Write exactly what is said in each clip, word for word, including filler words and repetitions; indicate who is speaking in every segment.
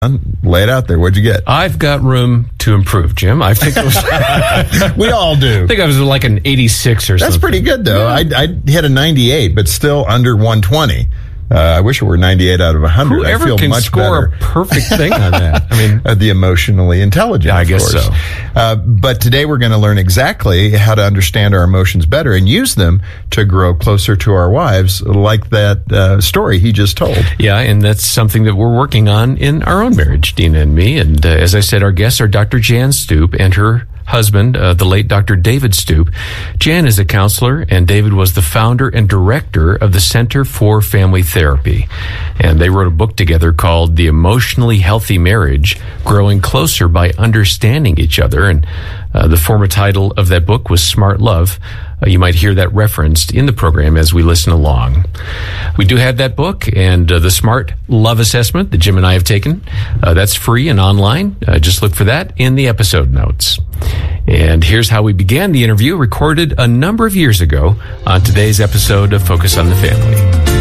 Speaker 1: Lay it out there. What'd you get?
Speaker 2: I've got room to improve, Jim. I think it was.
Speaker 1: We all do.
Speaker 2: I think I was like an eighty-six or
Speaker 1: That's
Speaker 2: something.
Speaker 1: That's pretty good, though. Yeah. I, I hit a ninety-eight, but still under one twenty. Uh, I wish it were ninety-eight out of one hundred.
Speaker 2: Whoever
Speaker 1: I feel
Speaker 2: can
Speaker 1: much
Speaker 2: score
Speaker 1: better.
Speaker 2: a perfect thing on that. I mean,
Speaker 1: uh, the emotionally intelligent.
Speaker 2: Yeah, I
Speaker 1: of
Speaker 2: guess
Speaker 1: course.
Speaker 2: so.
Speaker 1: Uh, but today we're going to learn exactly how to understand our emotions better and use them to grow closer to our wives, like that uh, story he just told.
Speaker 2: Yeah, and that's something that we're working on in our own marriage, Dina and me. And uh, as I said, our guests are Doctor Jan Stoop and her husband, uh, the late Doctor David Stoop. Jan is a counselor, and David was the founder and director of the Center for Family Therapy. And they wrote a book together called The Emotionally Healthy Marriage, Growing Closer by Understanding Each Other. And uh, the former title of that book was Smart Love. Uh, you might hear that referenced in the program as we listen along. We do have that book and uh, the Smart Love Assessment that Jim and I have taken. Uh, that's free and online. Uh, just look for that in the episode notes. And here's how we began the interview, recorded a number of years ago on today's episode of Focus on the Family.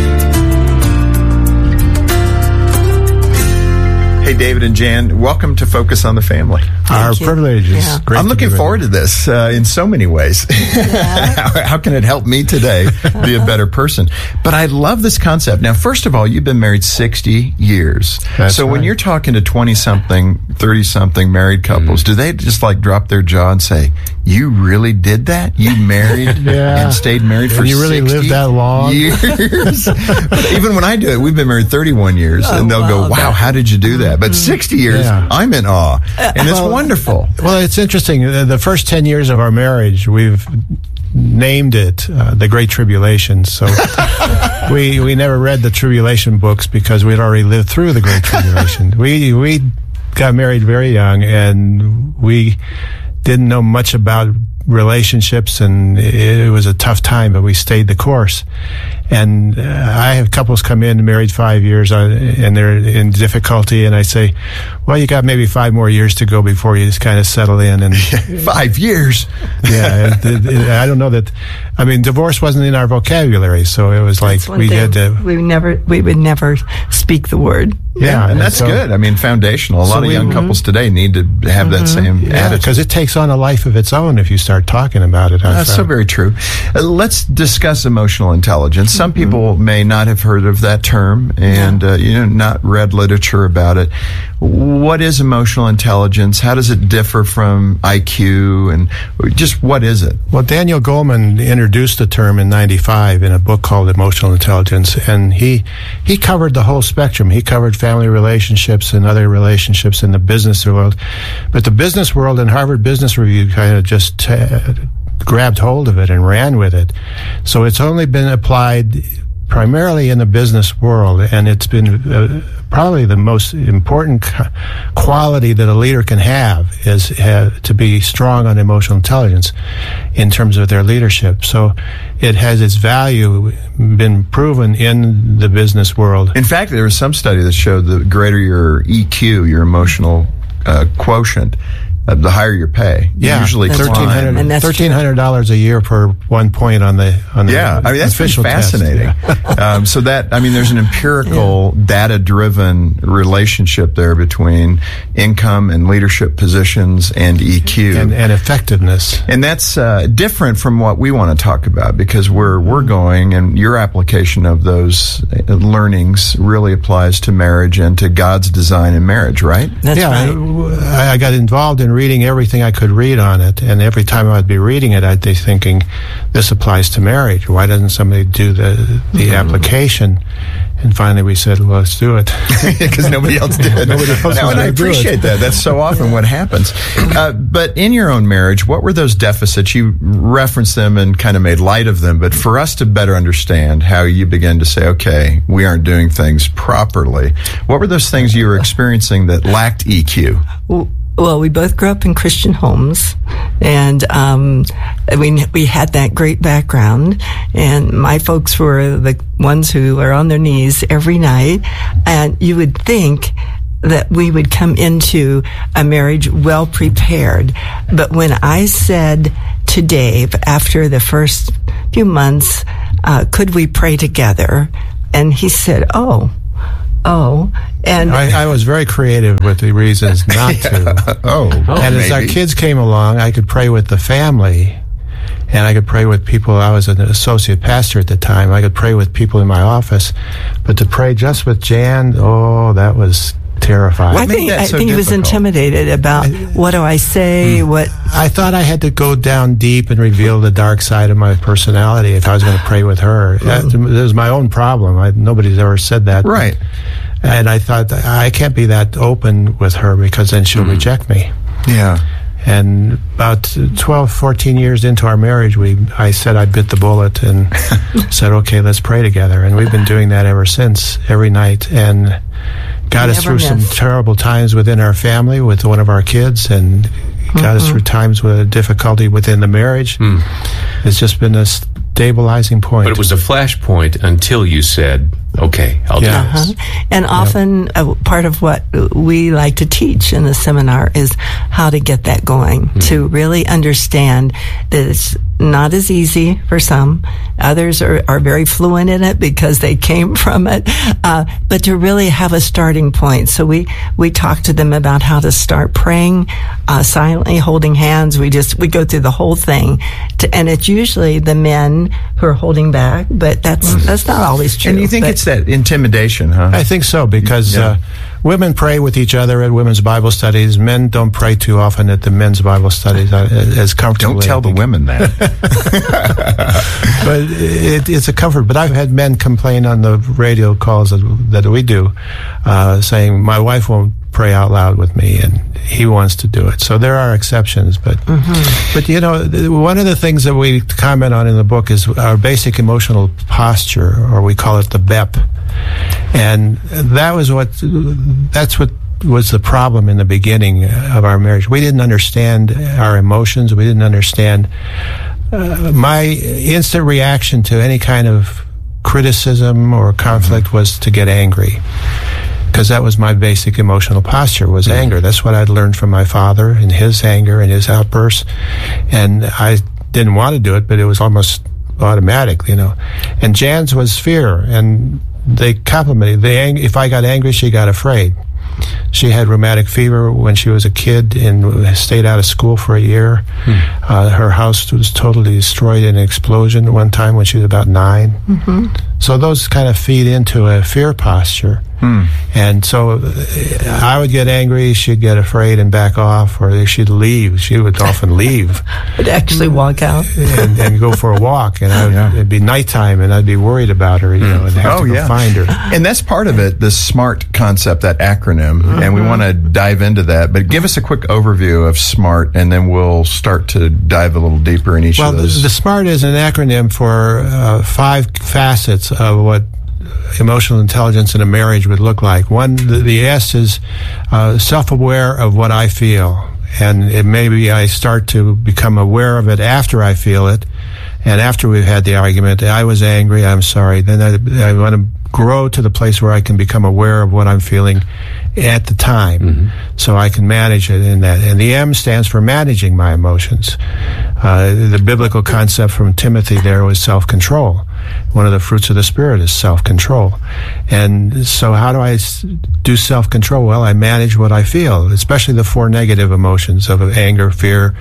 Speaker 1: Hey, David and Jan, welcome to Focus on the Family.
Speaker 3: Our privilege is yeah. great.
Speaker 1: I'm looking forward to this uh, in so many ways. Yeah. how, how can it help me today be a better person? But I love this concept. Now, first of all, you've been married sixty years.
Speaker 3: That's
Speaker 1: so
Speaker 3: right.
Speaker 1: when you're talking to twenty-something, thirty-something married couples, mm-hmm. do they just like drop their jaw and say, you really did that? You married
Speaker 3: yeah.
Speaker 1: and stayed married for
Speaker 3: and you really lived that long?
Speaker 1: Years? But even when I do it, we've been married thirty-one years, oh, and they'll wow, go, wow, how did you do that? But sixty years, yeah. I'm in awe. And it's
Speaker 3: well,
Speaker 1: wonderful.
Speaker 3: Well, it's interesting. The first ten years of our marriage, we've named it uh, the Great Tribulation. So we we never read the tribulation books because we'd already lived through the Great Tribulation. we we got married very young, and we didn't know much about relationships, and it was a tough time, but we stayed the course. And uh, I have couples come in, married five years, uh, and they're in difficulty, and I say, well, you got maybe five more years to go before you just kind of settle in. And
Speaker 1: Five years?
Speaker 3: Yeah. it, it, I don't know that, I mean, divorce wasn't in our vocabulary, so it was like we had to...
Speaker 4: We never, we would never speak the word.
Speaker 1: Yeah, yeah and, and that's so, good. I mean, foundational. A so lot of young we, couples today need to have mm-hmm. that same
Speaker 3: yeah,
Speaker 1: attitude.
Speaker 3: Because it takes on a life of its own if you start talking about it.
Speaker 1: That's so very true. Uh, let's discuss emotional intelligence. Some mm-hmm. people may not have heard of that term and yeah. uh, you know, not read literature about it. What is emotional intelligence? How does it differ from I Q? And just what is it?
Speaker 3: Well, Daniel Goleman introduced the term in ninety-five in a book called Emotional Intelligence, and he he covered the whole spectrum. He covered family relationships and other relationships in the business world. But the business world and Harvard Business Review kind of just uh, grabbed hold of it and ran with it. So it's only been applied primarily in the business world, and it's been uh, probably the most important quality that a leader can have is have, to be strong on emotional intelligence in terms of their leadership. So it has its value been proven in the business world.
Speaker 1: In fact, there was some study that showed the greater your E Q, your emotional uh, quotient, Uh, the higher your pay. You
Speaker 3: yeah,
Speaker 1: usually
Speaker 3: thirteen hundred dollars a year per one point on the on the
Speaker 1: yeah. I mean, that's
Speaker 3: official
Speaker 1: fascinating. Yeah. um, so that I mean, there's an empirical, yeah. data-driven relationship there between income and leadership positions and E Q
Speaker 3: and, and effectiveness.
Speaker 1: And that's uh, different from what we want to talk about because we're we're going and your application of those learnings really applies to marriage and to God's design in marriage, right?
Speaker 4: That's
Speaker 3: yeah,
Speaker 4: right.
Speaker 3: I, I got involved in reading everything I could read on it, and every time I'd be reading it, I'd be thinking, this applies to marriage. Why doesn't somebody do the the mm-hmm. application? And finally we said, well, let's do it.
Speaker 1: Because nobody else did.
Speaker 3: Nobody else
Speaker 1: no, and I appreciate that. That's so often what happens. Uh, but in your own marriage, what were those deficits? You referenced them and kind of made light of them, but for us to better understand how you began to say, okay, we aren't doing things properly, what were those things you were experiencing that lacked E Q?
Speaker 4: Well, Well, we both grew up in Christian homes, and um, we we had that great background. And my folks were the ones who were on their knees every night. And you would think that we would come into a marriage well prepared. But when I said to Dave after the first few months, uh, could we pray together? And he said, "Oh." Oh, And
Speaker 3: I, I was very creative with the reasons not to.
Speaker 1: Oh,
Speaker 3: and as our
Speaker 1: maybe.
Speaker 3: kids came along, I could pray with the family, and I could pray with people. I was an associate pastor at the time. I could pray with people in my office, but to pray just with Jan, oh, that was terrifying.
Speaker 1: What
Speaker 4: I
Speaker 1: made
Speaker 4: think,
Speaker 1: that
Speaker 4: I
Speaker 1: so
Speaker 4: think he was
Speaker 1: difficult?
Speaker 4: intimidated about what do I say, what...
Speaker 3: I thought I had to go down deep and reveal the dark side of my personality if I was going to pray with her. That, that was my own problem. I, nobody's ever said that.
Speaker 1: Right.
Speaker 3: And I thought, I can't be that open with her because then she'll reject me.
Speaker 1: Yeah.
Speaker 3: And about twelve, fourteen years into our marriage, we I said I bit the bullet and said, okay, let's pray together. And we've been doing that ever since, every night. And got us
Speaker 4: Never
Speaker 3: through
Speaker 4: miss.
Speaker 3: some terrible times within our family with one of our kids, and got us through times with difficulty within the marriage. It's just been a stabilizing point.
Speaker 2: But it was a flashpoint until you said, okay, I'll
Speaker 3: Yeah.
Speaker 2: do this.
Speaker 4: Uh-huh. And often uh, part of what we like to teach in the seminar is how to get that going,
Speaker 2: Mm-hmm.
Speaker 4: to really understand that it's not as easy for some. Others are, are very fluent in it because they came from it. Uh, but to really have a starting point. So we, we talk to them about how to start praying, uh, silently holding hands. We just, we go through the whole thing. To, and it's usually the men who are holding back, but that's, that's not always true.
Speaker 1: And you think
Speaker 4: But-
Speaker 1: it's that intimidation, huh?
Speaker 3: I think so, because
Speaker 1: Yeah.
Speaker 3: uh, women pray with each other at women's Bible studies. Men don't pray too often at the men's Bible studies uh, as comfortably.
Speaker 1: Don't tell the women that.
Speaker 3: But it, it's a comfort. But I've had men complain on the radio calls that, that we do, uh, saying, my wife won't pray out loud with me, and he wants to do it. So there are exceptions. But, but you know, th- one of the things that we comment on in the book is our basic emotional posture, or we call it the B E P. And that was what, that's what was the problem in the beginning of our marriage. We didn't understand our emotions. We didn't understand uh, my instant reaction to any kind of criticism or conflict was to get angry, because that was my basic emotional posture, was anger. That's what I'd learned from my father and his anger and his outbursts. And I didn't want to do it, but it was almost automatic, you know. And Jan's was fear, and they complimented. They ang- if I got angry, she got afraid. She had rheumatic fever when she was a kid and stayed out of school for a year. Hmm. Uh, her house was totally destroyed in an explosion one time when she was about nine. Mm-hmm. So those kind of feed into a fear posture. Hmm. And so uh, I would get angry, she'd get afraid and back off, or she'd leave. She would often leave.
Speaker 4: Would actually walk out.
Speaker 3: and, and go for a walk, and I would,
Speaker 1: Yeah.
Speaker 3: it'd be nighttime, and I'd be worried about her, you know, and have
Speaker 1: Oh,
Speaker 3: to go
Speaker 1: yeah.
Speaker 3: find her.
Speaker 1: And that's part of it, the SMART concept, that acronym. And we want to dive into that. But give us a quick overview of SMART, and then we'll start to dive a little deeper in each
Speaker 3: Well,
Speaker 1: of
Speaker 3: the,
Speaker 1: those.
Speaker 3: the SMART is an acronym for uh, five facets of what emotional intelligence in a marriage would look like. One, the, the S is uh, self-aware of what I feel. And it maybe I start to become aware of it after I feel it. And after we've had the argument, I was angry, I'm sorry. Then I, I want to grow to the place where I can become aware of what I'm feeling at the time, mm-hmm. so I can manage it in that. And the M stands for managing my emotions. Uh, the biblical concept from Timothy there was self-control. One of the fruits of the Spirit is self-control. And so how do I s- do self-control? Well, I manage what I feel, especially the four negative emotions of anger, fear,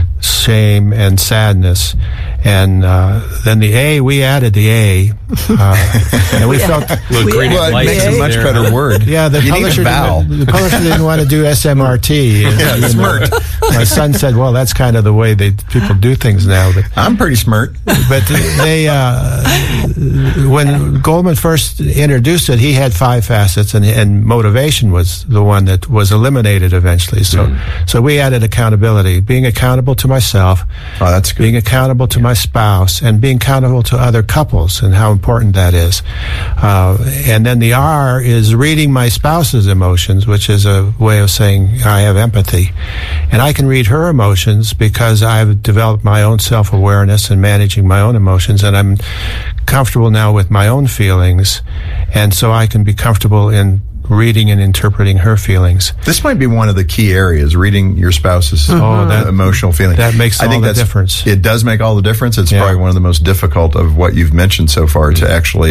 Speaker 3: shame, and sadness. And uh, then the A, we added the A. Uh, and we felt...
Speaker 2: Little
Speaker 4: We-
Speaker 2: creative
Speaker 1: well, it
Speaker 2: license
Speaker 1: makes a much
Speaker 2: there,
Speaker 1: better
Speaker 2: huh?
Speaker 1: word.
Speaker 3: Yeah, the
Speaker 1: you need
Speaker 3: publisher,
Speaker 1: a vowel.
Speaker 3: didn't, the publisher didn't want to do S M R T. And,
Speaker 1: Yeah,
Speaker 3: you know,
Speaker 1: smart.
Speaker 3: my son said, well, that's kind of the way they people do things now. But,
Speaker 1: I'm pretty smart.
Speaker 3: but they, uh, when Goldman first introduced it, he had five facets, and, and motivation was the one that was eliminated eventually. So, mm. so we added accountability, being accountable to myself,
Speaker 1: Oh, that's good.
Speaker 3: being accountable to my spouse, and being accountable to other couples, and how important that is. Uh, and then the R is reading my spouse's emotions, which is a way of saying I have empathy. And I can read her emotions because I've developed my own self-awareness and managing my own emotions, and I'm comfortable now with my own feelings, and so I can be comfortable in reading and interpreting her feelings.
Speaker 1: This might be one of the key areas, reading your spouse's
Speaker 3: Oh, that-
Speaker 1: emotional feelings.
Speaker 3: that makes
Speaker 1: I
Speaker 3: all
Speaker 1: think
Speaker 3: the
Speaker 1: that's-
Speaker 3: difference.
Speaker 1: It does make all the difference. It's
Speaker 3: Yeah.
Speaker 1: probably one of the most difficult of what you've mentioned so far, to actually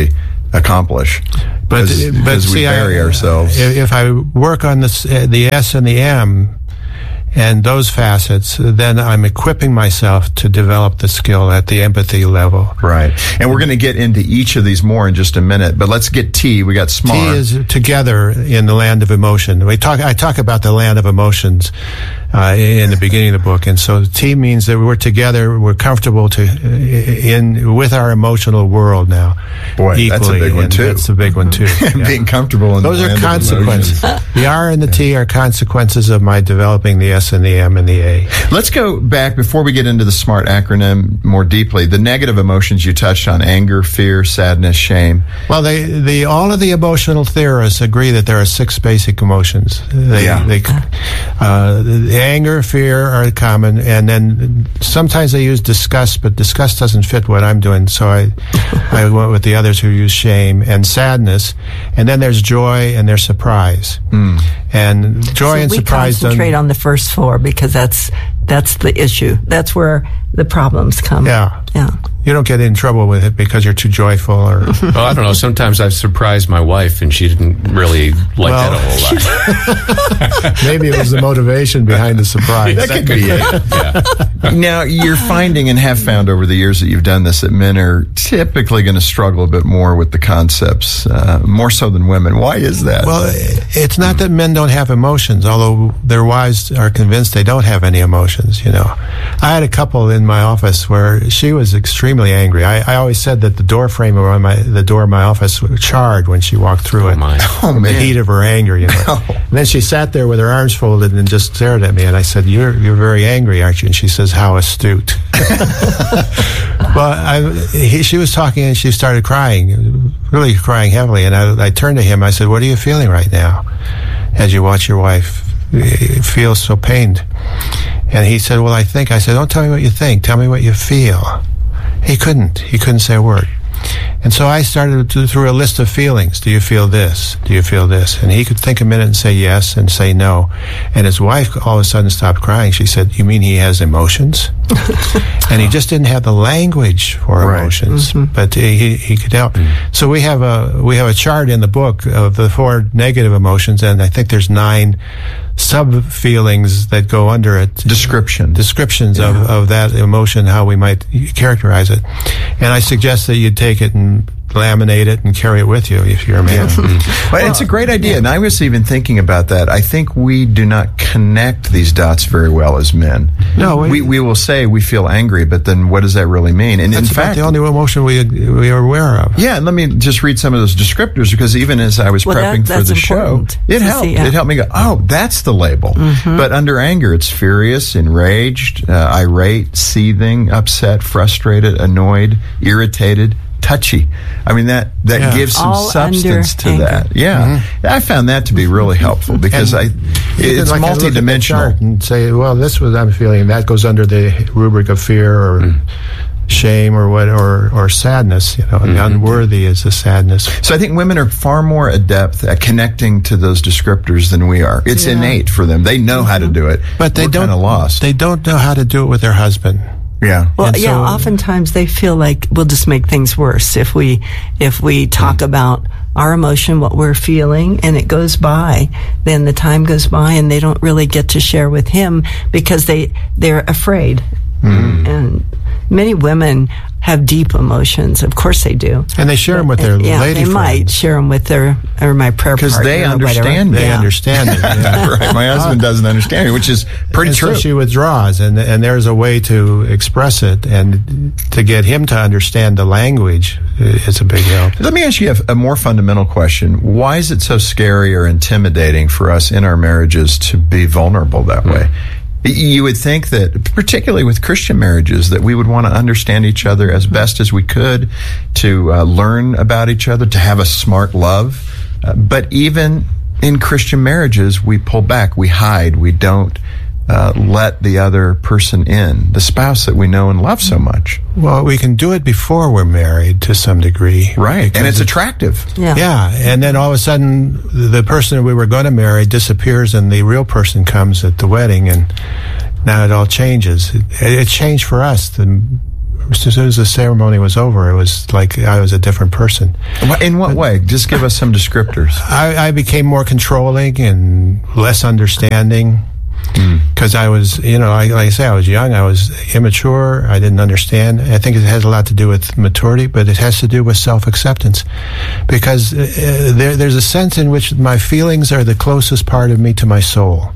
Speaker 1: accomplish.
Speaker 3: But
Speaker 1: Because
Speaker 3: but
Speaker 1: because we
Speaker 3: see,
Speaker 1: bury
Speaker 3: I,
Speaker 1: ourselves.
Speaker 3: If, if I work on this, uh, the S and the M, and those facets, then I'm equipping myself to develop the skill at the empathy level.
Speaker 1: Right. And we're going to get into each of these more in just a minute, but let's get T. We got smart.
Speaker 3: T is together in the land of emotion. We talk. I talk about the land of emotions uh, in the beginning of the book, and so T means that we're together. We're comfortable to in with our emotional world now.
Speaker 1: Boy,
Speaker 3: equally,
Speaker 1: that's a big one
Speaker 3: and
Speaker 1: too.
Speaker 3: That's a big one too. Yeah.
Speaker 1: Being comfortable in
Speaker 3: Those
Speaker 1: the
Speaker 3: are
Speaker 1: land of
Speaker 3: consequences.
Speaker 1: emotions.
Speaker 3: The R and the T are consequences of my developing the S and the M and the A.
Speaker 1: Let's go back before we get into the SMART acronym more deeply. The negative emotions you touched on: anger, fear, sadness, shame.
Speaker 3: Well, they, the all of the emotional theorists agree that there are six basic emotions. They,
Speaker 1: Yeah.
Speaker 3: they, uh, the anger, fear are common, and then sometimes they use disgust, but disgust doesn't fit what I'm doing, so I, I went with the others who use shame and sadness, and then there's joy and there's surprise.
Speaker 1: Mm.
Speaker 3: And joy
Speaker 4: so
Speaker 3: and
Speaker 4: we
Speaker 3: surprise don't.
Speaker 4: concentrate on the first four because that's that's the issue. That's where the problems come.
Speaker 3: Yeah.
Speaker 4: Yeah.
Speaker 3: You don't get in trouble with it because you're too joyful, or
Speaker 2: Well, I don't know. Sometimes I've surprised my wife, and she didn't really like
Speaker 3: Well,
Speaker 2: that a whole lot.
Speaker 3: maybe it was the motivation behind the surprise.
Speaker 1: That could be it. Now, you're finding and have found over the years that you've done this that men are typically going to struggle a bit more with the concepts, uh, more so than women. Why is that?
Speaker 3: Well, it's not that men don't have emotions, although their wives are convinced they don't have any emotions, you know. I had a couple in my office where she was extremely angry. I, I always said that the door frame around my, the door of my office charred when she walked through
Speaker 2: Oh,
Speaker 3: it.
Speaker 2: my.
Speaker 1: Oh,
Speaker 3: From the
Speaker 1: man.
Speaker 3: heat of her anger, you know.
Speaker 1: Oh.
Speaker 3: And then she sat there with her arms folded and just stared at me, and I said, you're, you're very angry, aren't you? And she says, how astute. Well, I, he, she was talking and she started crying, really crying heavily. And I, I turned to him. I said, what are you feeling right now as you watch your wife feel so pained? And he said, well, I think. I said, don't tell me what you think. Tell me what you feel. He couldn't. He couldn't say a word. And so I started to, through a list of feelings. Do you feel this? Do you feel this? And he could think a minute and say yes and say no. And his wife all of a sudden stopped crying. She said, you mean he has emotions? And he just didn't have the language for
Speaker 1: Right.
Speaker 3: emotions, but he, he could help. So we have a we have a chart in the book of the four negative emotions, and I think there's nine sub feelings that go under it.
Speaker 1: Description.
Speaker 3: Descriptions of, of that emotion, how we might characterize it. And I suggest that you take it and laminate it and carry it with you if you're a man.
Speaker 1: Well, it's a great idea, and I was even thinking about that. I think we do not connect these dots very well as men.
Speaker 3: No, we-
Speaker 1: we, we will say we feel angry, but then what does that really mean? And
Speaker 3: That's
Speaker 1: in
Speaker 3: about
Speaker 1: fact,
Speaker 3: the only emotion we we are aware of.
Speaker 1: yeah, and let me just read some of those descriptors, because even as I was
Speaker 4: Well, that-
Speaker 1: prepping for
Speaker 4: that's
Speaker 1: the show,
Speaker 4: important
Speaker 1: it
Speaker 4: to
Speaker 1: helped.
Speaker 4: see, yeah.
Speaker 1: It helped me go, oh, that's the label. But under anger, it's furious, enraged, uh, irate, seething, upset, frustrated, annoyed, irritated, touchy. I mean, that, that
Speaker 3: Yeah.
Speaker 1: gives some
Speaker 4: All
Speaker 1: substance to
Speaker 4: under
Speaker 1: that. Yeah. I found that to be really helpful because I,
Speaker 3: You
Speaker 1: it's
Speaker 3: can, like, look at the
Speaker 1: multidimensional.
Speaker 3: chart and say, well, this was I'm feeling. That goes under the rubric of fear or shame or what or or sadness. You know, the unworthy is the sadness.
Speaker 1: So I think women are far more adept at connecting to those descriptors than we are. It's innate for them. They know how to do it.
Speaker 3: But they
Speaker 1: We're
Speaker 3: don't.
Speaker 1: kind of lost.
Speaker 3: They don't know how to do it with their husband.
Speaker 1: yeah.
Speaker 4: Well,
Speaker 3: And
Speaker 4: yeah,
Speaker 3: so-
Speaker 4: oftentimes they feel like we'll just make things worse if we if we talk about our emotion, what we're feeling, and it goes by. Then the time goes by, and they don't really get to share with him because they they're afraid. And many women have deep emotions. Of course they do.
Speaker 3: And they share them with their
Speaker 4: yeah,
Speaker 3: lady
Speaker 4: they
Speaker 3: friends.
Speaker 4: might share them with their or my prayer partner.
Speaker 1: Because they
Speaker 4: or whatever.
Speaker 1: understand
Speaker 3: They
Speaker 1: me.
Speaker 4: Yeah.
Speaker 3: understand it. Yeah.
Speaker 1: Right. My husband doesn't understand me, which is pretty
Speaker 3: And
Speaker 1: true.
Speaker 3: so she withdraws, and and there's a way to express it, and to get him to understand the language is a big help.
Speaker 1: Let me ask you a, a more fundamental question. Why is it so scary or intimidating for us in our marriages to be vulnerable that way? You would think that, particularly with Christian marriages, that we would want to understand each other as best as we could, to uh, learn about each other, to have a smart love. Uh, but even in Christian marriages, we pull back, we hide, we don't uh, let the other person in, the spouse that we know and love so much.
Speaker 3: Well, we can do it before we're married to some degree.
Speaker 1: Right. And
Speaker 3: Because
Speaker 1: it's attractive.
Speaker 4: Yeah.
Speaker 3: Yeah, and then all of a sudden, the person we were going to marry disappears, and the real person comes at the wedding, and now it all changes. It, it changed for us. The As soon as the ceremony was over, it was like I was a different person.
Speaker 1: In what way? Just give us some descriptors.
Speaker 3: I, I became more controlling and less understanding because mm. I was, you know, I, like I say, I was young, I was immature, I didn't understand. I think it has a lot to do with maturity, but it has to do with self-acceptance because uh, there, there's a sense in which my feelings are the closest part of me to my soul.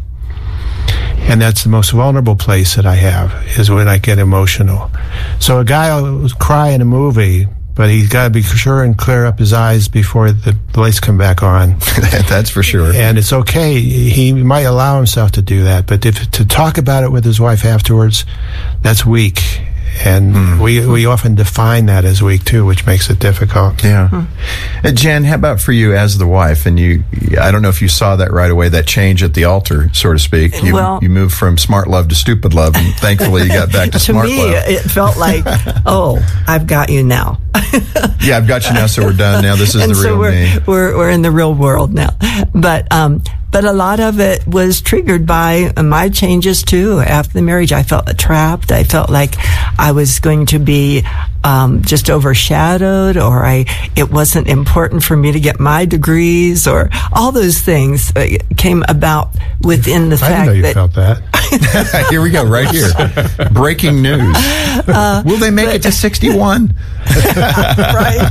Speaker 3: And that's the most vulnerable place that I have, is when I get emotional. So a guy will cry in a movie, but he's got to be sure and clear up his eyes before the lights come back on.
Speaker 1: That's for sure.
Speaker 3: And it's okay. He might allow himself to do that, but if to talk about it with his wife afterwards, that's weak. And mm. we we often define that as weak too, which makes it difficult.
Speaker 1: Yeah. Mm. Uh, Jan, how about for you as the wife? And you, I don't know if you saw that right away, that change at the altar, so to speak. You,
Speaker 4: well,
Speaker 1: you moved from smart love to stupid love, and thankfully you got back to,
Speaker 4: to
Speaker 1: smart
Speaker 4: me,
Speaker 1: love.
Speaker 4: It felt like, oh, I've got you now.
Speaker 1: Yeah, I've got you now, so we're done. Now this is
Speaker 4: and
Speaker 1: the
Speaker 4: so
Speaker 1: real
Speaker 4: we're,
Speaker 1: me.
Speaker 4: We're we're in the real world now, but um, but a lot of it was triggered by my changes too. After the marriage, I felt trapped. I felt like I was going to be um, just overshadowed, or I it wasn't important for me to get my degrees, or all those things came about within the
Speaker 3: I
Speaker 4: fact
Speaker 3: didn't know you
Speaker 4: that.
Speaker 3: felt that.
Speaker 1: Here we go, right here. Breaking news. Uh, Will they make but, it to sixty-one?
Speaker 4: Right.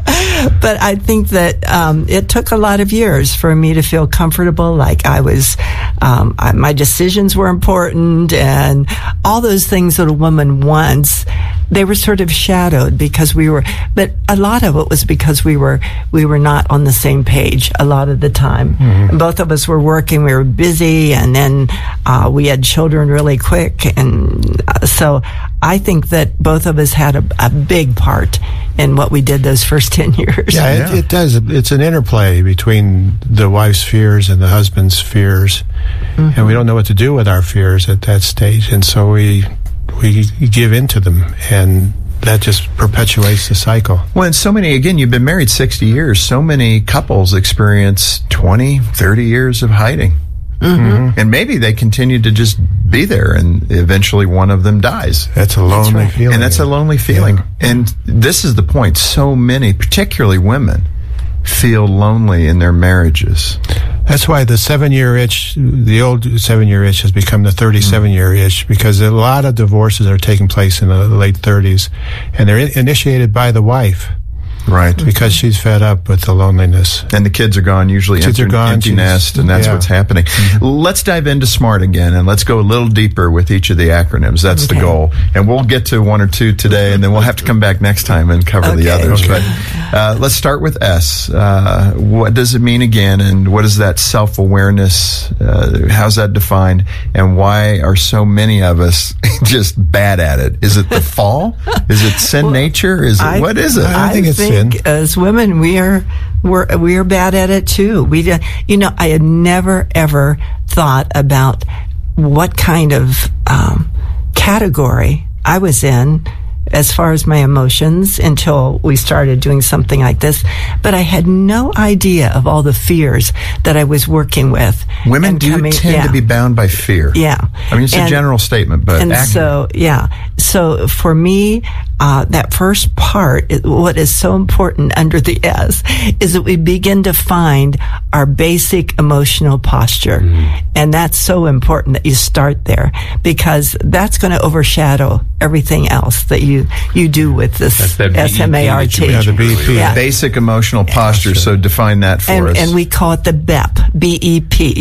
Speaker 4: But I think that um, it took a lot of years for me to feel comfortable, like I was, um, I, my decisions were important, and all those things that a woman wants, they were sort of shadowed because we were, but a lot of it was because we were, we were not on the same page a lot of the time. Mm-hmm. Both of us were working, we were busy, and then uh, we had children really quick, and uh, so I think that both of us had a, a big part in what we did those first ten years.
Speaker 3: Yeah,
Speaker 1: yeah.
Speaker 3: It, it does. It's an interplay between the wife's fears and the husband's fears, mm-hmm. and we don't know what to do with our fears at that stage, and so we we give in to them, and that just perpetuates the cycle.
Speaker 1: Well, and so many, again, you've been married sixty years, so many couples experience twenty, thirty years of hiding. Mm-hmm. And maybe they continue to just be there, and eventually one of them dies.
Speaker 3: That's a lonely
Speaker 4: that's right.
Speaker 3: feeling.
Speaker 1: And that's a lonely feeling. Yeah. And this is the point. So many, particularly women, feel lonely in their marriages.
Speaker 3: That's why the seven-year itch, the old seven-year itch has become the thirty-seven-year mm-hmm. itch, because a lot of divorces are taking place in the late thirties, and they're initiated by the wife.
Speaker 1: Right.
Speaker 3: Because she's fed up with the loneliness.
Speaker 1: And the kids are gone, usually
Speaker 3: kids
Speaker 1: empty,
Speaker 3: are gone,
Speaker 1: empty nest, and that's yeah. what's happening. Mm-hmm. Let's dive into SMART again, and let's go a little deeper with each of the acronyms. That's okay. the goal. And we'll get to one or two today, and then we'll have to come back next time and cover okay. the others. Okay. But uh, let's start with S. Uh, what does it mean again, and what is that self-awareness? Uh, how's that defined, and why are so many of us just bad at it? Is it the fall? Is it sin well, nature? Is it,
Speaker 4: I,
Speaker 1: what is it?
Speaker 3: I, I think it's
Speaker 4: think
Speaker 3: sin.
Speaker 4: As women, we are we're we are bad at it too. We, you know, I had never ever thought about what kind of um, category I was in as far as my emotions until we started doing something like this. But I had no idea of all the fears that I was working with.
Speaker 1: Women do
Speaker 4: coming,
Speaker 1: tend
Speaker 4: yeah.
Speaker 1: to be bound by fear.
Speaker 4: Yeah.
Speaker 1: I mean, it's and, a general statement, but
Speaker 4: and
Speaker 1: accurate.
Speaker 4: so yeah. So for me, uh, that first part, what is so important under the S, is that we begin to find our basic emotional posture, mm. and that's so important that you start there, because that's going to overshadow everything else that you you do with this S M A R T.
Speaker 3: Yeah, the B E P.
Speaker 1: Yeah. Basic emotional posture. So define that for
Speaker 4: and,
Speaker 1: us.
Speaker 4: And we call it the B E P, B E P.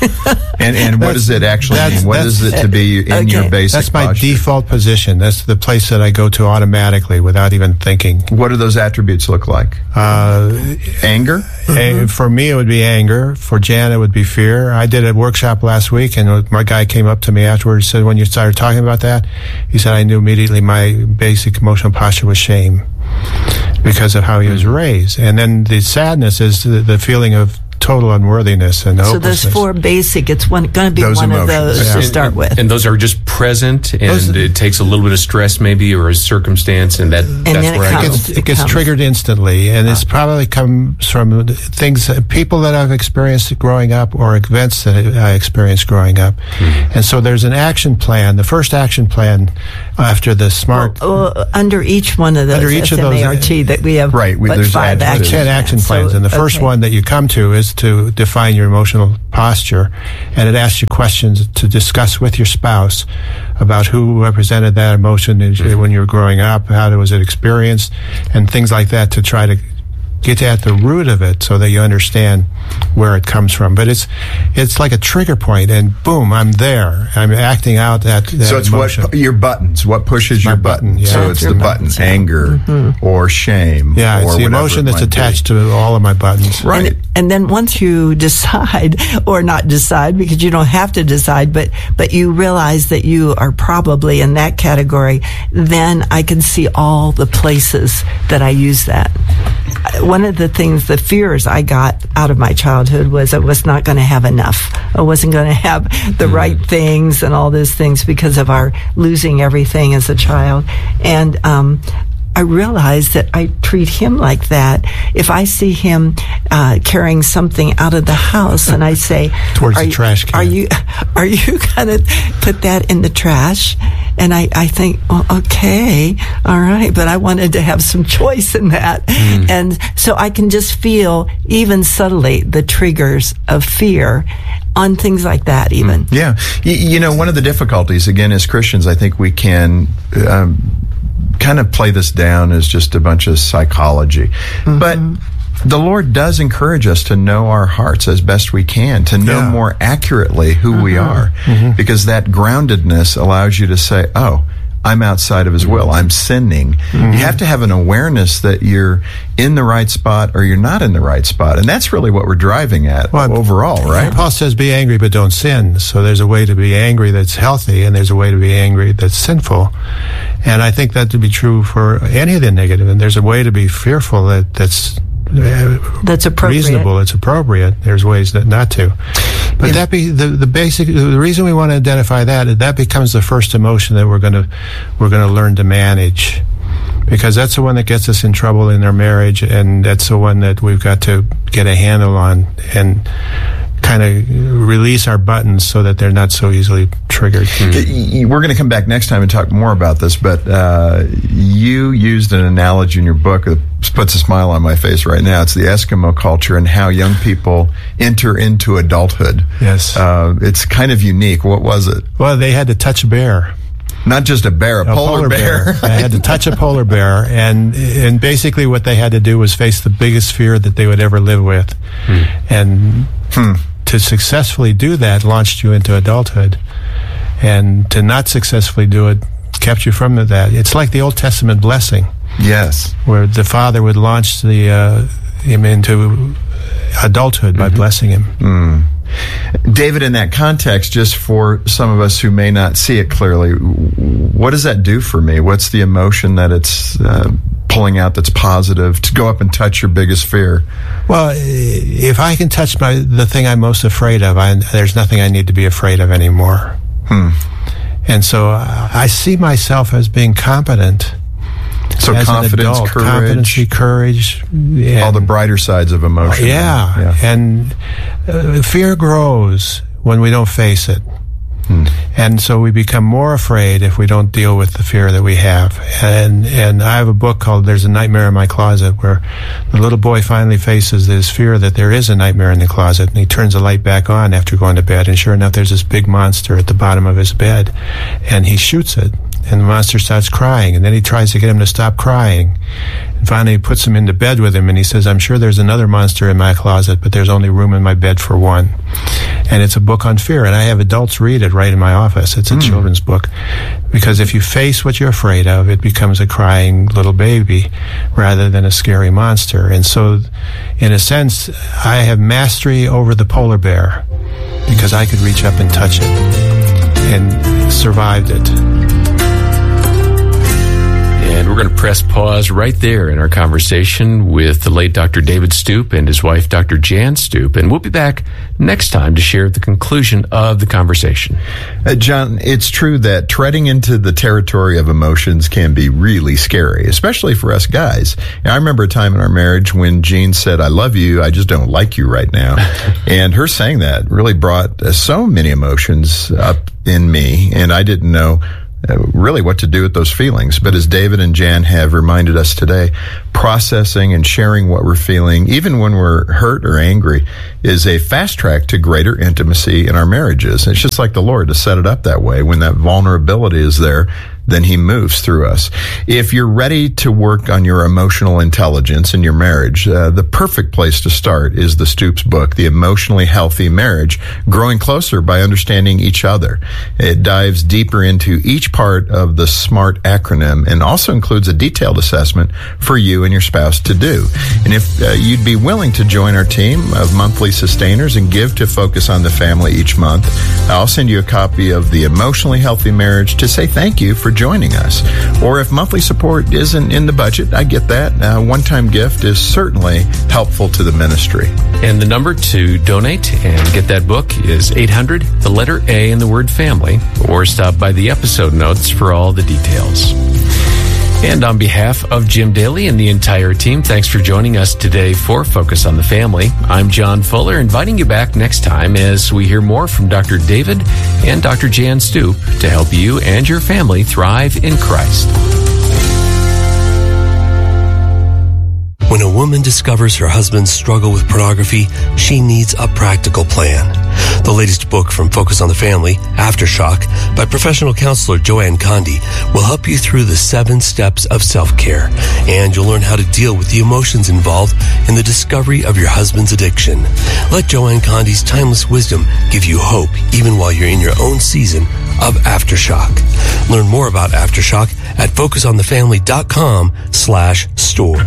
Speaker 1: and and what does it actually mean? What is it to be in
Speaker 4: okay.
Speaker 1: your basic
Speaker 3: That's my
Speaker 1: posture?
Speaker 3: default position. That's the place that I go to automatically without even thinking.
Speaker 1: What do those attributes look like?
Speaker 3: Uh,
Speaker 1: anger?
Speaker 3: Mm-hmm. For me, it would be anger. For Jan, it would be fear. I did a workshop last week, and my guy came up to me afterwards and said, when you started talking about that, he said, I knew immediately my basic emotional posture was shame because of how he was raised. And then the sadness is the, the feeling of total unworthiness and
Speaker 4: So
Speaker 3: hopelessness.
Speaker 4: those four basic, it's one going to be
Speaker 1: Those
Speaker 4: one
Speaker 1: emotions.
Speaker 4: of those
Speaker 3: Yeah.
Speaker 4: to start with.
Speaker 2: And those are just present, and
Speaker 3: Those-
Speaker 2: it takes a little bit of stress maybe, or a circumstance, and that
Speaker 4: And
Speaker 2: that's
Speaker 4: then it
Speaker 2: where I
Speaker 3: It
Speaker 2: go.
Speaker 4: comes.
Speaker 3: gets, it gets
Speaker 4: comes.
Speaker 3: triggered instantly, and it's probably comes from things, people that I've experienced growing up, or events that I experienced growing up.
Speaker 2: Mm-hmm.
Speaker 3: And so there's an action plan. The first action plan after the SMART.
Speaker 4: Uh, under each one of those
Speaker 3: Under each of those-
Speaker 4: S M A R T that we have
Speaker 1: Right, we-
Speaker 4: but
Speaker 1: there's
Speaker 4: five
Speaker 1: adjectives.
Speaker 4: action
Speaker 3: ten action plans,
Speaker 4: So,
Speaker 3: and the first
Speaker 4: okay.
Speaker 3: one that you come to is to define your emotional posture, and it asks you questions to discuss with your spouse about who represented that emotion as- when you were growing up, how was it experienced, and things like that, to try to get at the root of it so that you understand where it comes from. But it's it's like a trigger point, and boom, I'm there. I'm acting out that, that
Speaker 1: So it's
Speaker 3: emotion.
Speaker 1: what your buttons. What pushes
Speaker 3: My
Speaker 1: your
Speaker 3: button,
Speaker 1: button?
Speaker 3: yeah.
Speaker 1: So
Speaker 3: It's
Speaker 1: it's
Speaker 4: your
Speaker 1: the
Speaker 4: buttons,
Speaker 1: buttons,
Speaker 4: yeah.
Speaker 1: anger or shame.
Speaker 3: yeah,
Speaker 1: or
Speaker 3: it's the
Speaker 1: whatever
Speaker 3: emotion
Speaker 1: it
Speaker 3: that's
Speaker 1: might be.
Speaker 3: attached to all of my buttons.
Speaker 1: Right.
Speaker 4: And, and then once you decide, or not decide, because you don't have to decide, but but you realize that you are probably in that category, then I can see all the places that I use that. One of the things, the fears I got out of my childhood was I was not going to have enough. I wasn't going to have the
Speaker 1: Mm.
Speaker 4: right things and all those things because of our losing everything as a child. And um, I realize that I treat him like that. If I see him uh, carrying something out of the house, and I say,
Speaker 3: Towards
Speaker 4: are
Speaker 3: the
Speaker 4: you,
Speaker 3: trash can.
Speaker 4: Are you, are you going to put that in the trash? And I, I think, well, okay, all right, but I wanted to have some choice in that.
Speaker 3: Mm.
Speaker 4: And so I can just feel, even subtly, the triggers of fear on things like that, even.
Speaker 1: Yeah. You, you know, one of the difficulties, again, as Christians, I think we can um, kind of play this down as just a bunch of psychology.
Speaker 3: Mm-hmm.
Speaker 1: But the Lord does encourage us to know our hearts as best we can, to know
Speaker 3: Yeah.
Speaker 1: more accurately who we are, because that groundedness allows you to say, oh, I'm outside of His will. I'm sinning. You have to have an awareness that you're in the right spot or you're not in the right spot. And that's really what we're driving at
Speaker 3: Well,
Speaker 1: overall, right?
Speaker 3: Paul says, be angry, but don't sin. So there's a way to be angry that's healthy, and there's a way to be angry that's sinful. And I think that to be true for any of the negative. And there's a way to be fearful that, that's uh,
Speaker 4: That's appropriate.
Speaker 3: reasonable, it's appropriate. There's ways that not to. But that be the, the basic, the reason we want to identify that, that becomes the first emotion that we're going to, we're going to learn to manage. Because that's the one that gets us in trouble in our marriage, and that's the one that we've got to get a handle on and kind of release our buttons so that they're not so easily triggered.
Speaker 1: Y- We're going to come back next time and talk more about this, but uh, you used an analogy in your book that puts a smile on my face right now. It's the Eskimo culture and how young people enter into adulthood.
Speaker 3: Yes.
Speaker 1: Uh, it's kind of unique. What was it?
Speaker 3: Well, they had to touch a bear.
Speaker 1: Not just a bear, a,
Speaker 3: A
Speaker 1: polar, bear.
Speaker 3: They had to touch a polar bear, and and basically what they had to do was face the biggest fear that they would ever live with, and to successfully do that launched you into adulthood, and to not successfully do it kept you from that. It's like the Old Testament blessing,
Speaker 1: Yes.
Speaker 3: where the father would launch the uh, him into adulthood by blessing him.
Speaker 1: David, in that context, just for some of us who may not see it clearly, what does that do for me? What's the emotion that it's uh, pulling out that's positive to go up and touch your biggest fear?
Speaker 3: Well, if I can touch my the thing I'm most afraid of, I, there's nothing I need to be afraid of anymore.
Speaker 1: Hmm.
Speaker 3: And so I, I see myself as being competent.
Speaker 1: So
Speaker 3: as
Speaker 1: confidence,
Speaker 3: an adult.
Speaker 1: courage,
Speaker 3: Competency, courage. and-
Speaker 1: all the brighter sides of emotion.
Speaker 3: Yeah,
Speaker 1: Yeah.
Speaker 3: and uh, fear grows when we don't face it.
Speaker 1: Hmm.
Speaker 3: And so we become more afraid if we don't deal with the fear that we have. And and I have a book called There's a Nightmare in My Closet, where the little boy finally faces this fear that there is a nightmare in the closet, and he turns the light back on after going to bed, and sure enough, there's this big monster at the bottom of his bed, and he shoots it. And the monster starts crying, and then he tries to get him to stop crying. And finally, he puts him into bed with him, and he says, I'm sure there's another monster in my closet, but there's only room in my bed for one. And it's a book on fear, and I have adults read it right in my office. It's a
Speaker 1: Mm.
Speaker 3: children's book. Because if you face what you're afraid of, it becomes a crying little baby rather than a scary monster. And so, in a sense, I have mastery over the polar bear because I could reach up and touch it and survived it.
Speaker 2: And we're going to press pause right there in our conversation with the late Doctor David Stoop and his wife, Doctor Jan Stoop. And we'll be back next time to share the conclusion of the conversation.
Speaker 1: Uh, John, it's true that treading into the territory of emotions can be really scary, especially for us guys. I remember a time in our marriage when Jean said, "I love you, I just don't like you right now." And her saying that really brought uh, so many emotions up in me, and I didn't know Uh, really what to do with those feelings. But as David and Jan have reminded us today, processing and sharing what we're feeling, even when we're hurt or angry, is a fast track to greater intimacy in our marriages. It's just like the Lord to set it up that way. When that vulnerability is there, then he moves through us. If you're ready to work on your emotional intelligence in your marriage, uh, the perfect place to start is the Stoops book, The Emotionally Healthy Marriage, Growing Closer by Understanding Each Other. It dives deeper into each part of the SMART acronym and also includes a detailed assessment for you and your spouse to do. And if uh, you'd be willing to join our team of monthly sustainers and give to Focus on the Family each month, I'll send you a copy of The Emotionally Healthy Marriage to say thank you for joining us. Or if monthly support isn't in the budget, I get that. A one-time gift is certainly helpful to the ministry.
Speaker 2: And the number to donate and get that book is eight hundred, the letter A in the word family, or stop by the episode notes for all the details. And on behalf of Jim Daly and the entire team, thanks for joining us today for Focus on the Family. I'm John Fuller, inviting you back next time as we hear more from Doctor David and Doctor Jan Stoop to help you and your family thrive in Christ.
Speaker 5: When a woman discovers her husband's struggle with pornography, she needs a practical plan. The latest book from Focus on the Family, Aftershock, by professional counselor Joanne Condi, will help you through the seven steps of self-care, and you'll learn how to deal with the emotions involved in the discovery of your husband's addiction. Let Joanne Condi's timeless wisdom give you hope even while you're in your own season of Aftershock. Learn more about Aftershock at focusonthefamily.com slash store.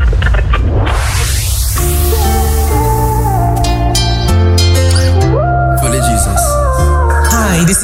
Speaker 6: Hi, this is